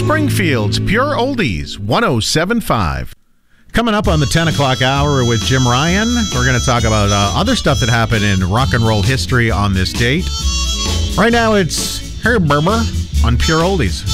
Springfield's Pure Oldies 107.5. Coming up on the 10 o'clock hour with Jim Ryan, we're going to talk about other stuff that happened in rock and roll history on this date. Right now, it's Herb Berber on Pure Oldies.